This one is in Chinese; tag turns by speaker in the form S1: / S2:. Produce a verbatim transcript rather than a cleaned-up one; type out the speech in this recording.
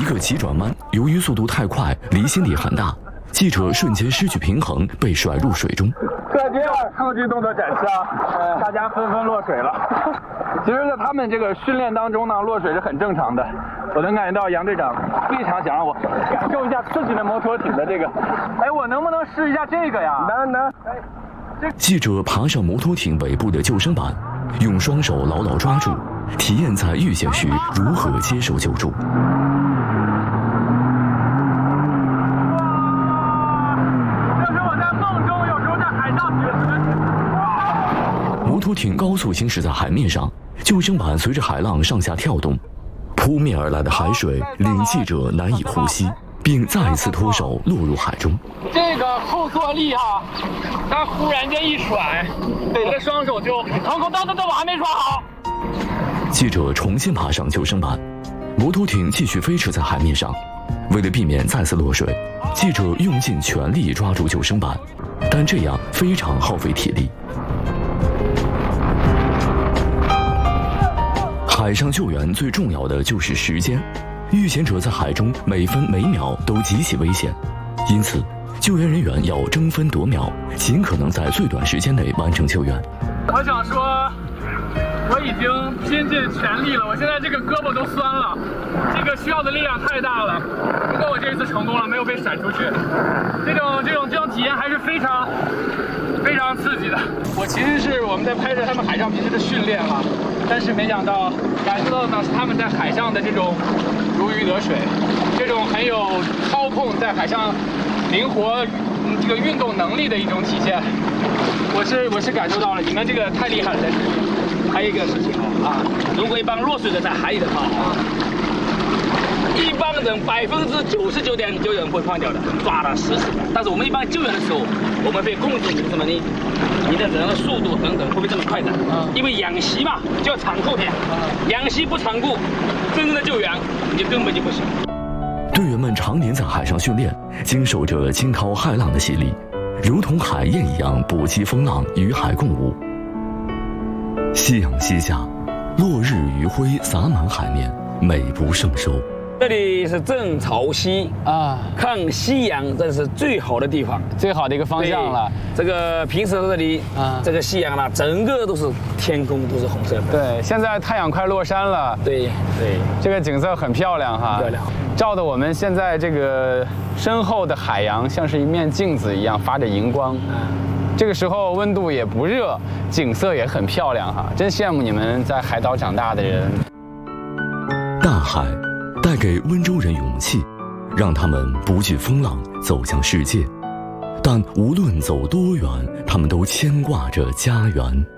S1: 个急转弯，由于速度太快，离心力很大，记者瞬间失去平衡，被甩入水中。
S2: 再见，抗击动作展示啊！大家纷纷落水了。其实，在他们这个训练当中呢，落水是很正常的。我能感觉到杨队长非常想让我感受一下自己的摩托艇的这个。哎，我能不能试一下这个呀？能能。
S1: 记者爬上摩托艇尾部的救生板，用双手牢牢抓住，体验在遇险时如何接受救助。摩托艇高速行驶在海面上，救生板随着海浪上下跳动，扑面而来的海水令记者难以呼吸，并再次脱手落入海中。
S2: 这个后坐力哈、啊，它忽然间一甩，我的双手就瞳孔，等等等，我还没抓好。
S1: 记者重新爬上救生板，摩托艇继续飞驰在海面上。为了避免再次落水，记者用尽全力抓住救生板，但这样非常耗费体力。海上救援最重要的就是时间，遇险者在海中每分每秒都极其危险，因此救援人员要争分夺秒，尽可能在最短时间内完成救援。
S2: 我想说，我已经拼尽全力了，我现在这个胳膊都酸了，这个需要的力量太大了。不过我这一次成功了，没有被闪出去，这种这种这种体验还是非常非常刺激的。我其实是我们在拍摄他们海上平时的训练了，但是没想到感受到的呢是他们在海上的这种如鱼得水，这种很有操控在海上灵活这个运动能力的一种体现。我是我是感受到了，你们这个太厉害了，在这里。还有一个事情啊，如果一般落水的在海里的话啊，一般人百分之九十九点九人会放掉的，抓得死死的。但是我们一般救援的时候，我们会控制你什么呢？你的人的速度等等会不会这么快的？因为氧息嘛，就要残酷点，氧息不残酷，真正的救援你就根本就不行。
S1: 队员们常年在海上训练，经受着惊涛骇浪的洗礼，如同海燕一样搏击风浪，与海共舞。夕阳西下，落日余晖洒满海面，美不胜收。
S3: 这里是正潮汐啊，看夕阳这是最好的地方，
S2: 最好的一个方向了。
S3: 这个平时这里啊，这个夕阳呢，整个都是天空都是红色的。
S2: 对，现在太阳快落山了。
S3: 对对，
S2: 这个景色很漂亮哈，
S3: 漂亮，
S2: 照的我们现在这个身后的海洋像是一面镜子一样发着荧光。这个时候温度也不热，景色也很漂亮哈，真羡慕你们在海岛长大的人。
S1: 大海带给温州人勇气，让他们不惧风浪走向世界，但无论走多远，他们都牵挂着家园。